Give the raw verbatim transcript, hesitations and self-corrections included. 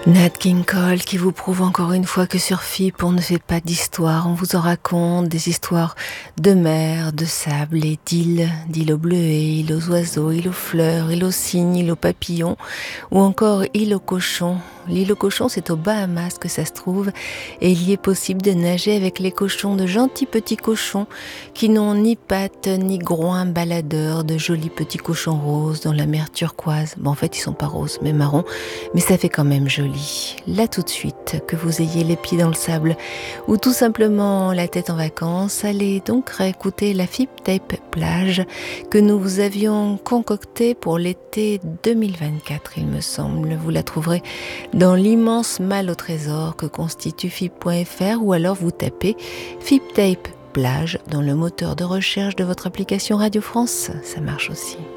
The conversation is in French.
Nat King Cole qui vous prouve encore une fois que sur F I P on ne fait pas d'histoire, on vous en raconte des histoires de mer, de sable et d'îles, d'îles aux bleuets, îles aux oiseaux, îles aux fleurs, îles aux cygnes, îles aux papillons ou encore îles aux cochons. L'île aux cochons, c'est aux Bahamas que ça se trouve et il y est possible de nager avec les cochons, de gentils petits cochons qui n'ont ni pattes ni groins baladeurs, de jolis petits cochons roses dans la mer turquoise. Bon, en fait, ils sont pas roses, mais marrons, mais ça fait quand même joli. Là tout de suite, que vous ayez les pieds dans le sable ou tout simplement la tête en vacances, allez donc réécouter la F I P Tape Plage que nous vous avions concoctée pour l'été deux mille vingt-quatre, il me semble. Vous la trouverez dans l'immense malle au trésor que constitue F I P point F R ou alors vous tapez F I P Tape Plage dans le moteur de recherche de votre application Radio France. Ça marche aussi.